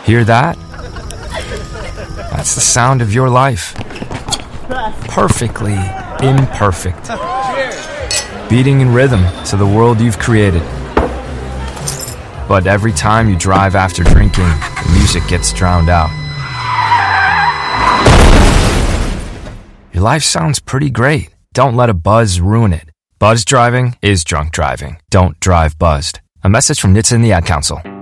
Hear that? That's the sound of your life. Perfectly imperfect. Beating in rhythm to the world you've created. But every time you drive after drinking, the music gets drowned out. Your life sounds pretty great. Don't let a buzz ruin it. Buzz driving is drunk driving. Don't drive buzzed. A message from NHTSA and the Ad Council.